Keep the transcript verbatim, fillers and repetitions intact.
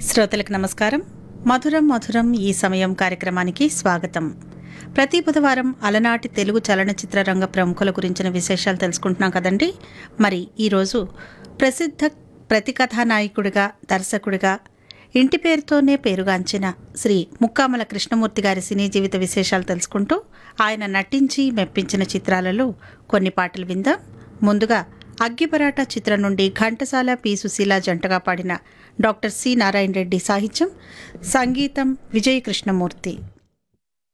శ్రోతలకు నమస్కారం. మధురం మధురం ఈ సమయం కార్యక్రమానికి స్వాగతం. ప్రతి బుధవారం అలనాటి తెలుగు చలనచిత్ర రంగ ప్రముఖుల గురించిన విశేషాలు తెలుసుకుంటున్నాం కదండి. మరి ఈరోజు ప్రసిద్ధ ప్రతికథానాయకుడిగా, దర్శకుడిగా, ఇంటి పేరుతోనే పేరుగాంచిన శ్రీ ముక్కామల కృష్ణమూర్తి గారి సినీ జీవిత విశేషాలు తెలుసుకుంటూ ఆయన నటించి మెప్పించిన చిత్రాలలో కొన్ని పాటలు విందాం. ముందుగా అగ్గిపరాట చిత్రం నుండి ఘంటసాల పి సుశీల జంటగా పాడిన డాక్టర్ సి నారాయణ రెడ్డి సాహిత్యం, సంగీతం విజయ కృష్ణమూర్తి.